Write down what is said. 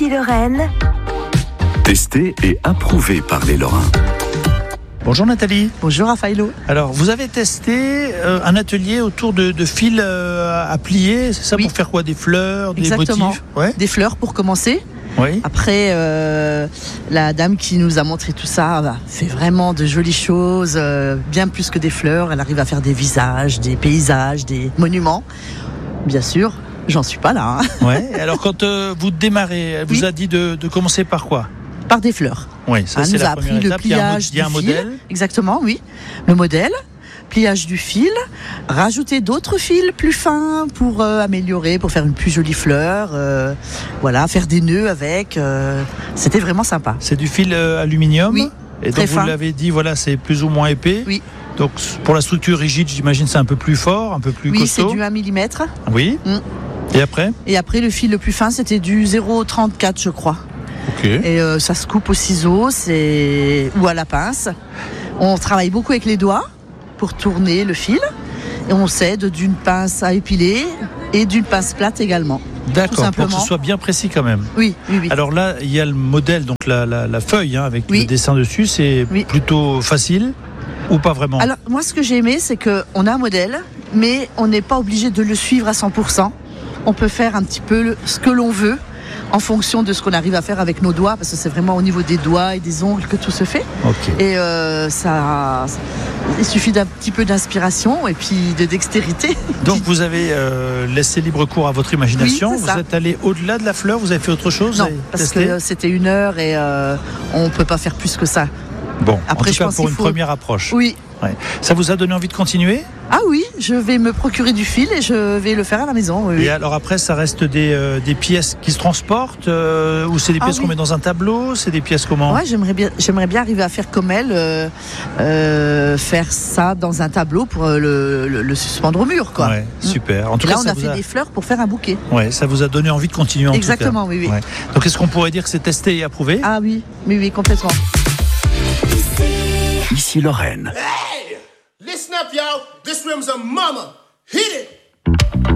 Ici Lorraine. Testé et approuvé par les Lorrains. Bonjour Nathalie. Bonjour Raphaëlo. Alors vous avez testé un atelier autour de fils à plier, c'est ça? Oui. Pour faire quoi? Des fleurs, des Exactement. motifs? Ouais. Des fleurs pour commencer. Oui. Après, la dame qui nous a montré tout ça fait vraiment de jolies choses, bien plus que des fleurs. Elle arrive à faire des visages, des paysages, des monuments. Bien sûr, j'en suis pas là. Ouais. Alors quand vous démarrez, elle vous a dit de commencer par quoi? Par des fleurs. Oui, ça c'est la première étape. Il y a un modèle. Exactement, oui. Le modèle, pliage du fil, rajouter d'autres fils plus fins pour améliorer, pour faire une plus jolie fleur. Voilà, faire des nœuds avec. C'était vraiment sympa. C'est du fil aluminium. Oui. Et donc vous l'avez dit, voilà, c'est plus ou moins épais. Oui. Donc pour la structure rigide, j'imagine c'est un peu plus fort, un peu plus costaud. Oui, c'est du 1 mm. Oui. Et après? Et après, le fil le plus fin, c'était du 0,34, je crois. Okay. Et ça se coupe au ciseau ou à la pince. On travaille beaucoup avec les doigts pour tourner le fil. Et on s'aide d'une pince à épiler et d'une pince plate également. D'accord, pour que ce soit bien précis quand même. Oui. Alors là, il y a le modèle, donc la feuille avec le dessin dessus. C'est plutôt facile ou pas vraiment? Alors moi, ce que j'ai aimé, c'est qu'on a un modèle, mais on n'est pas obligé de le suivre à 100%. On peut faire un petit peu ce que l'on veut, en fonction de ce qu'on arrive à faire avec nos doigts, parce que c'est vraiment au niveau des doigts et des ongles que tout se fait. Okay. Et il suffit d'un petit peu d'inspiration et puis de dextérité. Donc vous avez laissé libre cours à votre imagination. Oui, vous êtes allé au-delà de la fleur, vous avez fait autre chose? Non, parce que c'était 1 heure et on ne peut pas faire plus que ça. Bon, après, en tout cas pour une première approche. Oui. Ouais. Ça vous a donné envie de continuer? Ah oui, je vais me procurer du fil et je vais le faire à la maison. Oui. Et alors après, ça reste des pièces qui se transportent ou c'est des pièces qu'on met dans un tableau? C'est des pièces comment? Ouais, j'aimerais bien arriver à faire comme elle, faire ça dans un tableau pour le suspendre au mur, quoi. Ouais, super. En tout là, cas, on a fait des fleurs pour faire un bouquet. Ouais, ça vous a donné envie de continuer en Exactement, tout cas. oui. Ouais. Donc est-ce qu'on pourrait dire que c'est testé et approuvé? Ah oui, complètement. Ici Lorraine. Hey! Listen up, y'all. This room's a mama. Hit it!